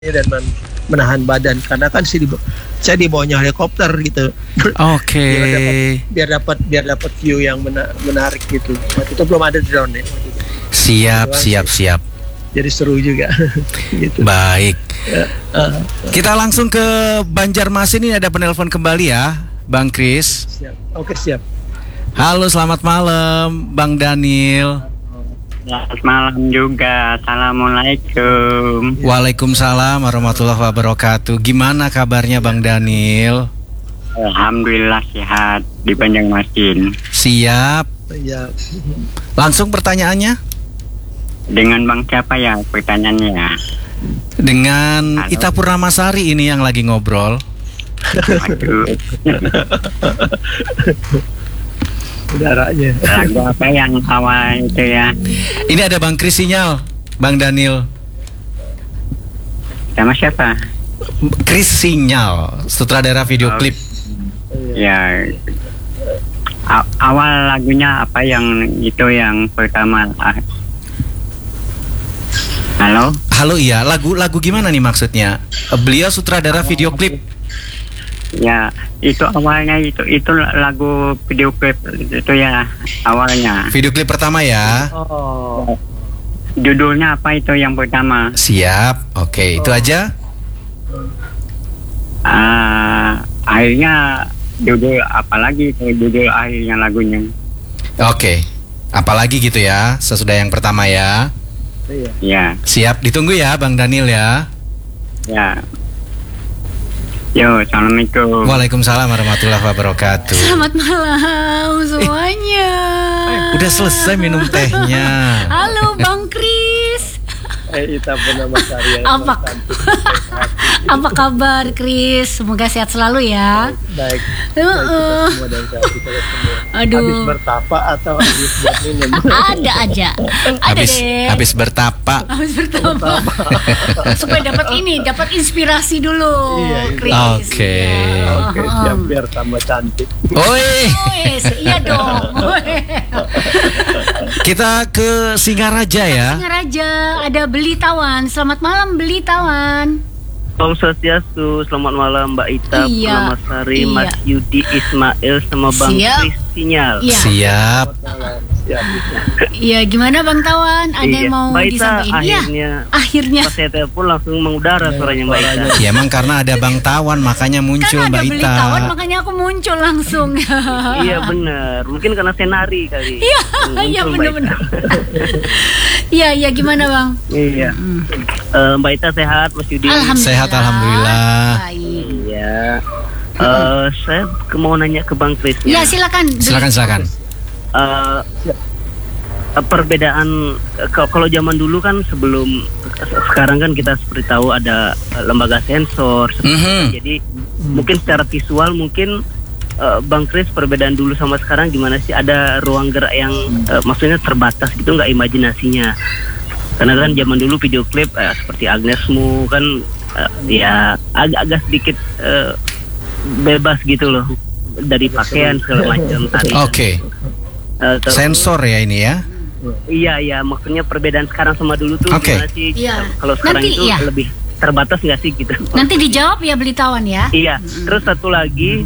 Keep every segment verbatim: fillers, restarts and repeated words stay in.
dan men- menahan badan karena kan sih di, saya di bawahnya helikopter gitu. Oke. Okay. biar dapat biar dapat view yang mena- menarik gitu. Waktu itu belum ada drone ya. Siap, siap, siap. Jadi seru juga. Gitu. Baik. Uh, uh, Kita langsung ke Banjarmasin, ini ada penelpon kembali ya, Bang Kris. Siap. Oke, siap. Halo, selamat malam, Bang Daniel. Selamat malam juga. Assalamualaikum. Waalaikumsalam warahmatullahi wabarakatuh. Gimana kabarnya Bang Daniel? Alhamdulillah sehat di Banjarmasin. Siap. Ya. Langsung pertanyaannya? Dengan Bang siapa ya pertanyaannya? Dengan Halo. Ita Purnamasari ini yang lagi ngobrol. Aduh. Udaranya. Lagu apa yang awal itu ya? Ini ada Bang Kris sinyal, Bang Daniel. Sama siapa? Kris sinyal, sutradara video Oh. klip. Ya. A- awal lagunya apa yang itu yang pertama? Ah. Halo? Halo, iya, lagu-lagu gimana nih maksudnya? Beliau sutradara video klip. Ya, itu awalnya itu itu lagu video klip itu ya awalnya. Video klip pertama ya. Oh. Judulnya apa itu yang pertama? Siap. Oke, itu aja. Ah, akhirnya judul apa lagi itu judul akhirnya lagunya? Oke. Apalagi gitu ya, sesudah yang pertama ya. Iya. Ya, Siap, ditunggu ya Bang Daniel ya. ya. Yo, assalamualaikum. Waalaikumsalam warahmatullahi wabarakatuh. Selamat malam semuanya. Udah selesai minum tehnya. Halo Bang Kris. Eh, Ita Purnamasari yang Apa apa kabar Kris? Semoga sehat selalu ya. baik. Baik Uh-uh. kita semua dan sehat kita semua. Aduh. Habis bertapa atau habis buat minum? Ada aja. Ada Habis deh. habis bertapa. Habis bertapa. Supaya dapat ini, dapat inspirasi dulu, Iya, iya. Kris. Oke. Ya. Oke, siap biar tambah cantik. Oi, Wes, iya dong. kita ke Singaraja ya. Singaraja ada Belitawan. Selamat malam Belitawan. Om Swastiastu, selamat malam Mbak Ita Iya, Purnamasari, iya. Mas Yudi Ismail sama Bang Siap. Kris Sinyal. Iya. Siap. Siap. Iya, gimana Bang Tawan? Ada yang Iya. mau Mbak Ita disampaikan? Iya. akhirnya Akhirnya. pas saya telepon langsung mengudara suaranya Mbak Ita. Ya emang karena ada Bang Tawan makanya muncul Karena Mbak ada Ita. Belitawan makanya aku muncul langsung. Iya benar, mungkin karena senari kali. Iya, Muncul iya Mbak benar-benar. Ita. Iya, iya gimana Bang? Iya. Eh, Mbak Ita sehat, Mas Yudi. Alhamdulillah. Sehat, alhamdulillah. Baik. Iya. Eh, saya ke- mau nanya ke Bang Kris. Ya, silakan. Silakan silakan. Eh, eh, perbedaan eh, kalau kalau zaman dulu kan sebelum sekarang kan kita seperti tahu ada eh, lembaga sensor seperti Mhm. itu. Jadi mungkin secara visual mungkin eh, Bang Kris perbedaan dulu sama sekarang gimana sih, ada ruang gerak yang eh, maksudnya terbatas gitu nggak imajinasinya, karena kan zaman dulu video klip eh, seperti Agnesmu kan eh, ya agak-agak sedikit eh, bebas gitu loh dari pakaian segala macam tarian. Oke. Eh, terus- Sensor ya ini ya. Iya iya, maksudnya perbedaan sekarang sama dulu tuh Oke. gimana sih? Iya. Kalau sekarang Nanti, itu iya. lebih terbatas nggak sih gitu? Nanti dijawab ya Belitawan ya. Iya. Terus satu lagi,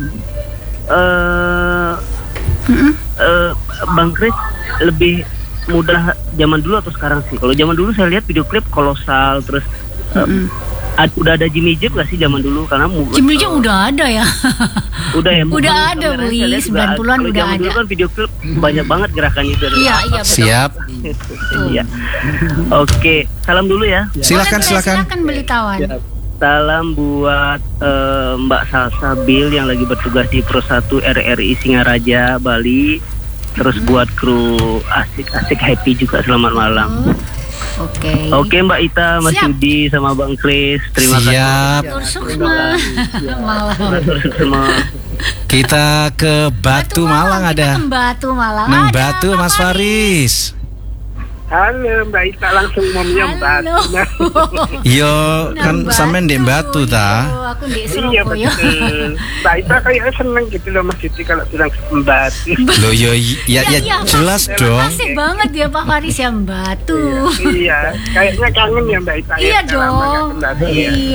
eh Mm-mm. eh, Bang Kris lebih mudah zaman dulu atau sekarang sih? Kalau zaman dulu saya lihat video klip kolosal, terus eh, Mm-mm. ad- udah ada Jimmy Jeep nggak sih zaman dulu? Karena mu- Jimmy Jim udah ada ya. udah ya. Udah mungkin ada, kameranya Bli. saya lihat juga sembilan puluhan kalau udah zaman dulu ada. kan video klip banyak banget gerakannya itu. Iya, iya betul. Siap. Iya. Oke, salam dulu ya. Silakan Boleh, silakan. Silakan Belitawan. Siap. Salam buat eh, Mbak Salsa Bill yang lagi bertugas di Pro satu R R I Singaraja, Bali. Terus buat kru asik-asik happy juga, selamat malam. Oke. Oke Mbak Ita, Mas Siap. Yudi sama Bang Kris, terima Siap. Tur Sukma. Malam. kasih semua. Kita ke Batu Malang Kita ada. ke Batu Malang. Neng Ada Batu Pak Mas Faris. Halo Mbak Ita, langsung ngomongnya Halo. Batu. Yo Nah, kan sampean di Batu ta. Oh, aku di Iya Surabaya. betul. Mbak Ita kayaknya seneng gitu loh Mas Siti kalau bilang Batu. Loh yo ya ya iya, jelas Mas. dong. Asik banget ya Pak Faris yang Batu. Iya, kayaknya kangen ya Mbak Ita. ya, Iya udah lama nggak dong. ke Batu, ya. Iya.